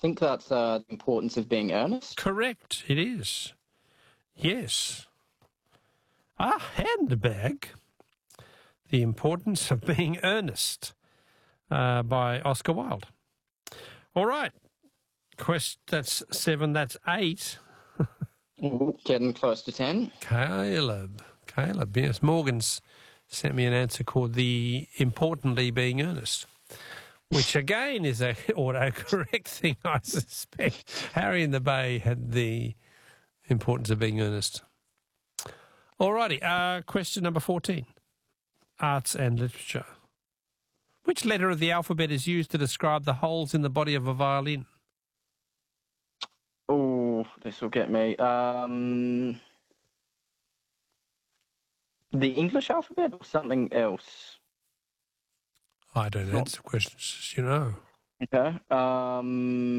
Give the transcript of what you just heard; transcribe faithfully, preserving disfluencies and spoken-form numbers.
think that's uh, the importance of being earnest. Correct, it is. Yes. A handbag. The importance of being earnest, uh, by Oscar Wilde. All right. Quest, that's seven, that's eight. Ooh, getting close to ten. Caleb. Caleb, yes. Morgan's sent me an answer called the importantly being earnest, which again is a autocorrect thing, I suspect. Harry in the Bay had the importance of being earnest. All righty. Uh, question number fourteen. Arts and literature. Which letter of the alphabet is used to describe the holes in the body of a violin? Oh, this will get me. Um, the English alphabet or something else? I don't answer questions, you know. Okay. Um.